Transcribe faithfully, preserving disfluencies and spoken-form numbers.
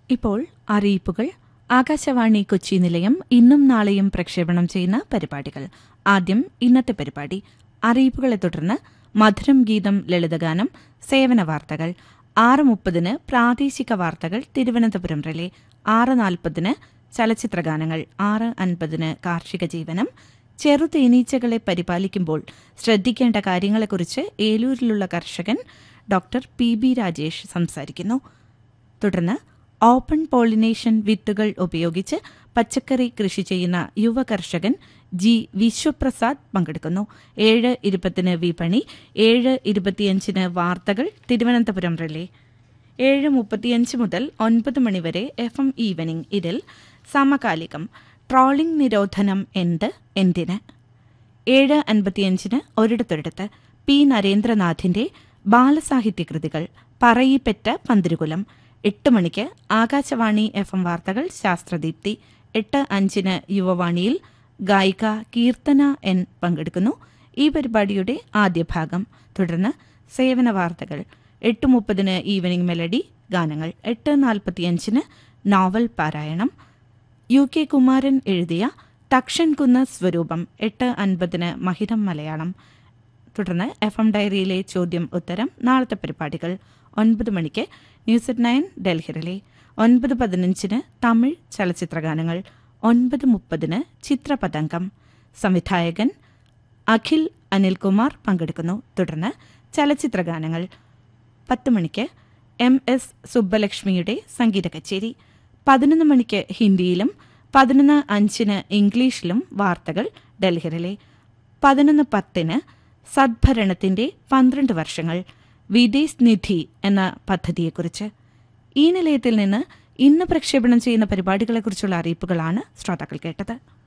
ഇപ്പോൾ അറിയിപ്പുകൾ. ആകാശവാണി കൊച്ചി നിലയം ഇന്നും നാളെയും പ്രക്ഷേപണം ചെയ്യുന്ന പരിപാടികൾ. ആദ്യം ഇന്നത്തെ പരിപാടി. അറിയിപ്പുകളെ തുടർന്ന് മധുരം ഗീതം, ലളിതഗാനം, സേവന വാർത്തകൾ. ആറ് മുപ്പതിന് പ്രാദേശിക വാർത്തകൾ തിരുവനന്തപുരം റിലേ. ആറ് നാൽപ്പതിന് ചലച്ചിത്രഗാനങ്ങൾ. ആറ് അൻപതിന് കാർഷിക ജീവനം. ചെറുതേനീച്ചകളെ പരിപാലിക്കുമ്പോൾ ശ്രദ്ധിക്കേണ്ട കാര്യങ്ങളെക്കുറിച്ച് ഏലൂരിലുള്ള കർഷകൻ ഡോക്ടർ പി ബി രാജേഷ് സംസാരിക്കുന്നു. തുടർന്ന് ഓപ്പൺ പോളിനേഷൻ വിത്തുകൾ ഉപയോഗിച്ച് പച്ചക്കറി കൃഷി ചെയ്യുന്ന യുവ കർഷകൻ ജി വിശ്വപ്രസാദ് പങ്കെടുക്കുന്നു. ഏഴ് ഇരുപത്തിന് വിപണി, ഏഴ് ഇരുപത്തിയഞ്ചിന് വാർത്തകൾ തിരുവനന്തപുരം റിലേ. ഏഴ് മുപ്പത്തിയഞ്ച് മുതൽ ഒൻപത് മണിവരെ എഫ് എം ഈവനിംഗ്. ഇതിൽ സമകാലികം, ട്രോളിംഗ് നിരോധനം എന്ത്, എന്തിന്. ഏഴ് അൻപത്തിയഞ്ചിന് ഒരിടത്തൊരിടത്ത് പി നരേന്ദ്രനാഥിന്റെ ബാലസാഹിത്യകൃതികൾ, പറയിപ്പെറ്റ പന്തിരുകുലം. എട്ട് മണിക്ക് ആകാശവാണി എഫ് എം വാർത്തകൾ, ശാസ്ത്രദീപ്തി. എട്ട് അഞ്ചിന് യുവവാണിയിൽ ഗായിക കീർത്തന എൻ പങ്കെടുക്കുന്നു. ഈ പരിപാടിയുടെ ആദ്യ ഭാഗം. തുടർന്ന് സേവന വാർത്തകൾ. എട്ട് മുപ്പതിന് ഈവനിംഗ് മെലഡി ഗാനങ്ങൾ. എട്ട് നാൽപ്പത്തിയഞ്ചിന് നോവൽ പാരായണം, യു കെ കുമാരൻ എഴുതിയ തക്ഷൻ കുന്ന് സ്വരൂപം. എട്ട് അൻപതിന് മഹിതം മലയാളം. തുടർന്ന് എഫ് എം ഡയറിയിലെ ചോദ്യം ഉത്തരം, നാളത്തെ പരിപാടികൾ. ഒൻപത് മണിക്ക് ന്യൂസ് അറ്റ് നയൻ ഡൽഹിയിലെ. ഒൻപത് പതിനഞ്ചിന് തമിഴ് ചലച്ചിത്രഗാനങ്ങൾ. ഒൻപത് മുപ്പതിന് ചിത്രപതംഗം. സംവിധായകൻ അഖിൽ അനിൽകുമാർ പങ്കെടുക്കുന്നു. തുടർന്ന് ചലച്ചിത്രഗാനങ്ങൾ. പത്ത് മണിക്ക് എം എസ് സുബ്ബലക്ഷ്മിയുടെ സംഗീത കച്ചേരി. പതിനൊന്ന് മണിക്ക് ഹിന്ദിയിലും പതിനൊന്ന് അഞ്ചിന് ഇംഗ്ലീഷിലും വാർത്തകൾ ഡൽഹിയിലെ. പതിനൊന്ന് പത്തിന് സദ്ഭരണത്തിന്റെ പന്ത്രണ്ട് വർഷങ്ങൾ, വിദേശ് നിധി എന്ന പദ്ധതിയെക്കുറിച്ച്. ഈ നിലയത്തിൽ നിന്ന് ഇന്ന് പ്രക്ഷേപണം ചെയ്യുന്ന പരിപാടികളെക്കുറിച്ചുള്ള അറിയിപ്പുകളാണ് ശ്രോതാക്കൾ കേട്ടത്.